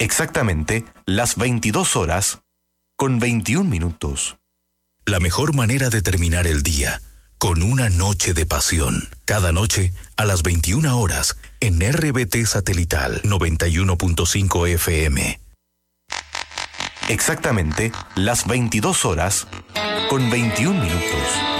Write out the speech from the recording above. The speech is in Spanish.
Exactamente las 22 horas con 21 minutos. La mejor manera de terminar el día, con una noche de pasión. Cada noche a las 21 horas en RBT Satelital 91.5 FM. Exactamente las 22 horas con 21 minutos.